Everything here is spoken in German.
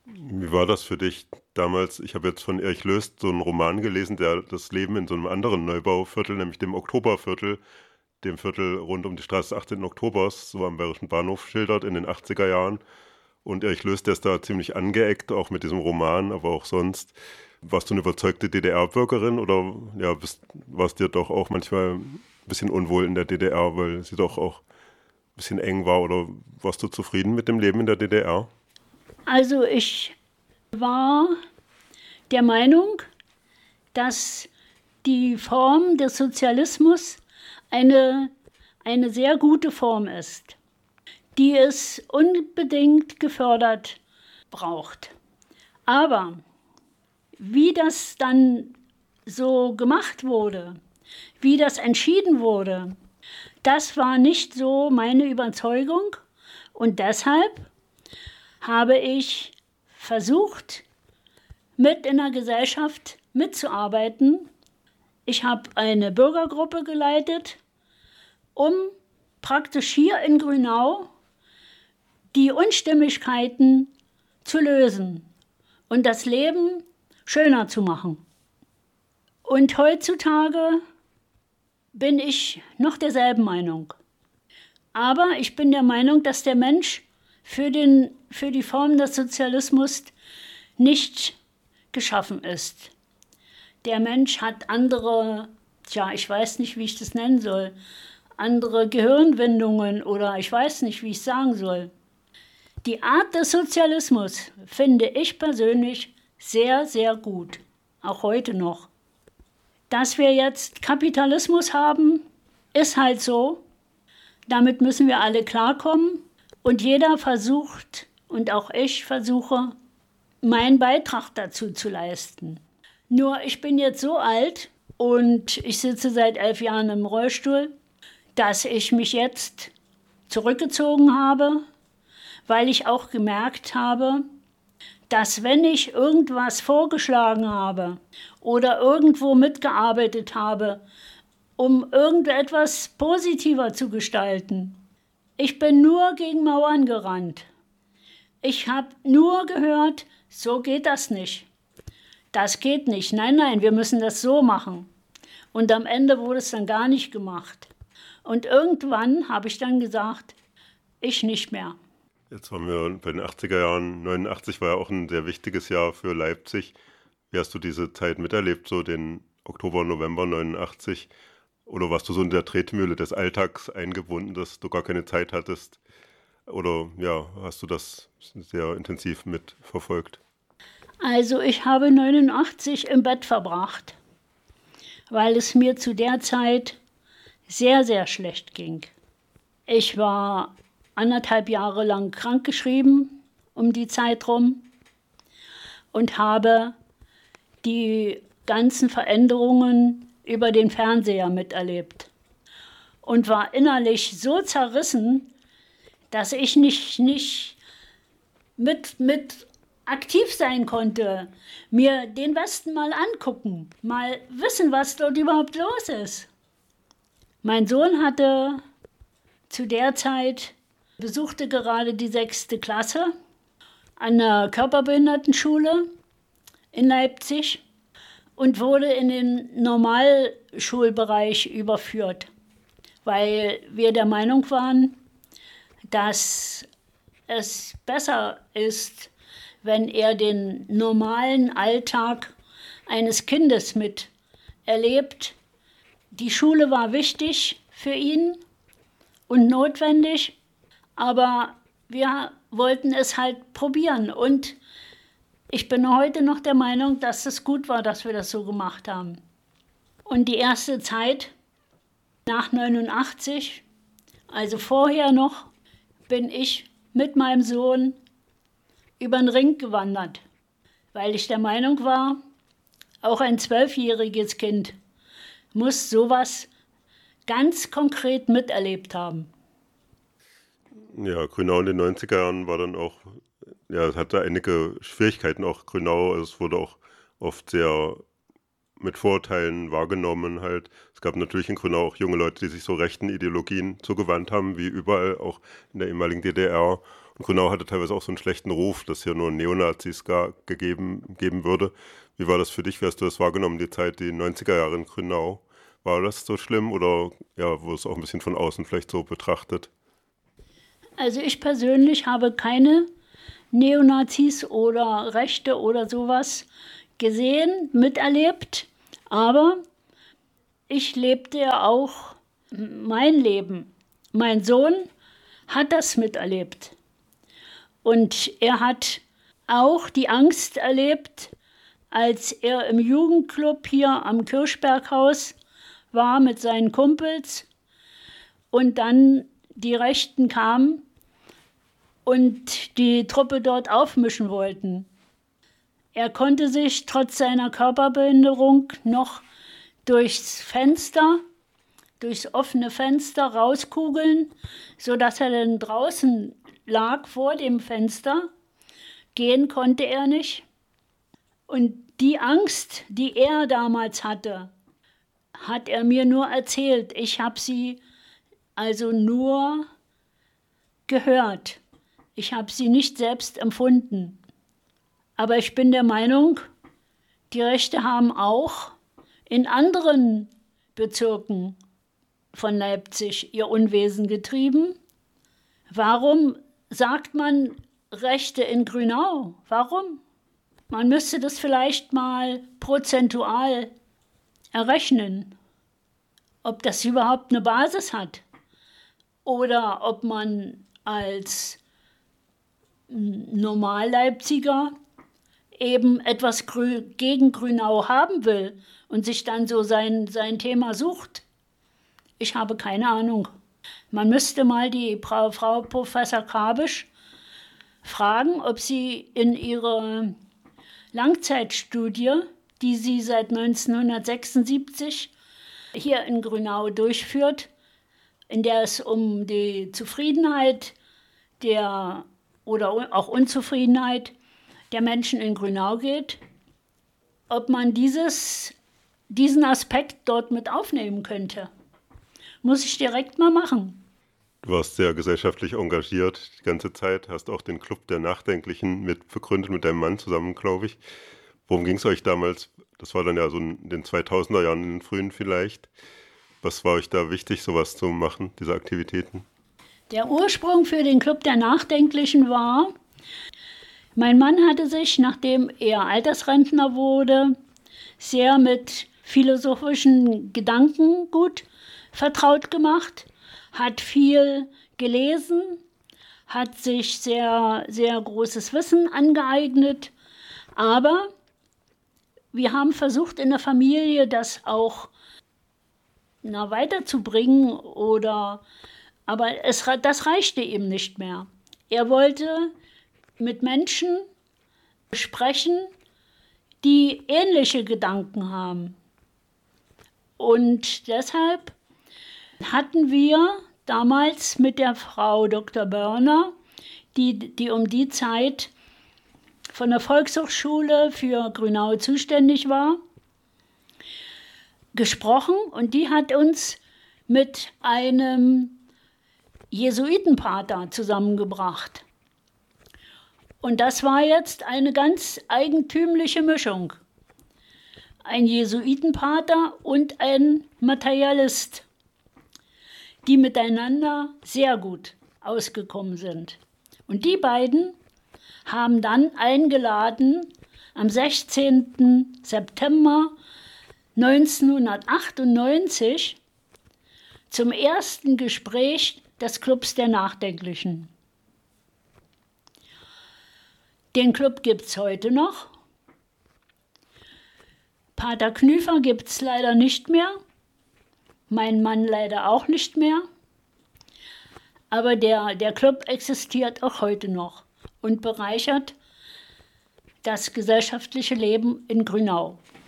Wie war das für dich damals? Ich habe jetzt von Erich Löst so einen Roman gelesen, der das Leben in so einem anderen Neubauviertel, nämlich dem Oktoberviertel, dem Viertel rund um die Straße des 18. Oktobers, so am Bayerischen Bahnhof, schildert in den 80er Jahren. Und Erich Löst, der ist da ziemlich angeeckt, auch mit diesem Roman, aber auch sonst. Warst du eine überzeugte DDR-Bürgerin oder ja, warst dir doch auch manchmal ein bisschen unwohl in der DDR, weil sie doch auch ein bisschen eng war, oder warst du zufrieden mit dem Leben in der DDR? Also ich war der Meinung, dass die Form des Sozialismus eine, eine sehr gute Form ist, die es unbedingt gefördert braucht. Aber wie das dann so gemacht wurde, wie das entschieden wurde, das war nicht so meine Überzeugung und deshalb habe ich versucht, mit in der Gesellschaft mitzuarbeiten. Ich habe eine Bürgergruppe geleitet, um praktisch hier in Grünau die Unstimmigkeiten zu lösen und das Leben schöner zu machen. Und heutzutage bin ich noch derselben Meinung. Aber ich bin der Meinung, dass der Mensch für die Form des Sozialismus nicht geschaffen ist. Der Mensch hat andere, ich weiß nicht, wie ich das nennen soll, andere Gehirnwindungen oder ich weiß nicht, wie ich es sagen soll. Die Art des Sozialismus finde ich persönlich sehr, sehr gut, auch heute noch. Dass wir jetzt Kapitalismus haben, ist halt so. Damit müssen wir alle klarkommen. Und jeder versucht, und auch ich versuche, meinen Beitrag dazu zu leisten. Nur ich bin jetzt so alt und ich sitze seit 11 Jahren im Rollstuhl, dass ich mich jetzt zurückgezogen habe, weil ich auch gemerkt habe, dass wenn ich irgendwas vorgeschlagen habe oder irgendwo mitgearbeitet habe, um irgendetwas positiver zu gestalten, ich bin nur gegen Mauern gerannt. Ich habe nur gehört, so geht das nicht. Das geht nicht. Nein, nein, wir müssen das so machen. Und am Ende wurde es dann gar nicht gemacht. Und irgendwann habe ich dann gesagt, ich nicht mehr. Jetzt waren wir bei den 80er Jahren. 89 war ja auch ein sehr wichtiges Jahr für Leipzig. Wie hast du diese Zeit miterlebt, so den Oktober, November 89? Oder warst du so in der Tretmühle des Alltags eingebunden, dass du gar keine Zeit hattest? Oder ja, hast du das sehr intensiv mitverfolgt? Also ich habe 89 im Bett verbracht, weil es mir zu der Zeit sehr, sehr schlecht ging. Ich war 1,5 Jahre lang krankgeschrieben um die Zeit rum und habe die ganzen Veränderungen über den Fernseher miterlebt und war innerlich so zerrissen, dass ich nicht mit aktiv sein konnte, mir den Westen mal angucken, mal wissen, was dort überhaupt los ist. Mein Sohn hatte zu der Zeit, besuchte gerade die 6. Klasse an der Körperbehindertenschule in Leipzig und wurde in den Normalschulbereich überführt, weil wir der Meinung waren, dass es besser ist, wenn er den normalen Alltag eines Kindes miterlebt. Die Schule war wichtig für ihn und notwendig, aber wir wollten es halt probieren. Und ich bin heute noch der Meinung, dass es gut war, dass wir das so gemacht haben. Und die erste Zeit nach 89, also vorher noch, bin ich mit meinem Sohn über den Ring gewandert, weil ich der Meinung war, auch ein 12-jähriges Kind muss sowas ganz konkret miterlebt haben. Ja, Grünau in den 90er Jahren war dann auch, ja, es hatte einige Schwierigkeiten, auch Grünau. Also es wurde auch oft sehr mit Vorurteilen wahrgenommen halt. Es gab natürlich in Grünau auch junge Leute, die sich so rechten Ideologien zugewandt haben, wie überall auch in der ehemaligen DDR. Grünau hatte teilweise auch so einen schlechten Ruf, dass hier nur Neonazis geben würde. Wie war das für dich? Wie hast du das wahrgenommen, die Zeit, die 90er Jahre in Grünau? War das so schlimm oder ja, wurde es auch ein bisschen von außen vielleicht so betrachtet? Also ich persönlich habe keine Neonazis oder Rechte oder sowas gesehen, miterlebt, aber ich lebte ja auch mein Leben. Mein Sohn hat das miterlebt und er hat auch die Angst erlebt, als er im Jugendclub hier am Kirchberghaus war mit seinen Kumpels und dann die Rechten kamen und die Truppe dort aufmischen wollten. Er konnte sich trotz seiner Körperbehinderung noch durchs offene Fenster rauskugeln, sodass er dann draußen lag vor dem Fenster. Gehen konnte er nicht. Und die Angst, die er damals hatte, hat er mir nur erzählt. Ich habe sie also nur gehört. Ich habe sie nicht selbst empfunden. Aber ich bin der Meinung, die Rechte haben auch in anderen Bezirken von Leipzig ihr Unwesen getrieben. Warum sagt man Rechte in Grünau? Warum? Man müsste das vielleicht mal prozentual errechnen, ob das überhaupt eine Basis hat oder ob man als Normalleipziger eben etwas gegen Grünau haben will und sich dann so sein Thema sucht. Ich habe keine Ahnung. Man müsste mal die Frau Professor Kabisch fragen, ob sie in ihrer Langzeitstudie, die sie seit 1976 hier in Grünau durchführt, in der es um die Zufriedenheit oder auch Unzufriedenheit der Menschen in Grünau geht, ob man diesen Aspekt dort mit aufnehmen könnte. Muss ich direkt mal machen. Du warst sehr gesellschaftlich engagiert die ganze Zeit, hast auch den Club der Nachdenklichen begründet mit deinem Mann zusammen, glaube ich. Worum ging es euch damals? Das war dann ja so in den 2000er Jahren, in den frühen vielleicht. Was war euch da wichtig, sowas zu machen, diese Aktivitäten? Der Ursprung für den Club der Nachdenklichen war, mein Mann hatte sich, nachdem er Altersrentner wurde, sehr mit philosophischen Gedankengut vertraut gemacht, hat viel gelesen, hat sich sehr, sehr großes Wissen angeeignet, aber wir haben versucht in der Familie das auch weiterzubringen, aber das reichte ihm nicht mehr. Er wollte mit Menschen sprechen, die ähnliche Gedanken haben. Und deshalb hatten wir damals mit der Frau Dr. Börner, die um die Zeit von der Volkshochschule für Grünau zuständig war, gesprochen und die hat uns mit einem Jesuitenpater zusammengebracht. Und das war jetzt eine ganz eigentümliche Mischung. Ein Jesuitenpater und ein Materialist, die miteinander sehr gut ausgekommen sind. Und die beiden haben dann eingeladen am 16. September 1998 zum ersten Gespräch des Clubs der Nachdenklichen. Den Club gibt es heute noch. Pater Knüfer gibt es leider nicht mehr. Mein Mann leider auch nicht mehr. Aber der Club existiert auch heute noch und bereichert das gesellschaftliche Leben in Grünau.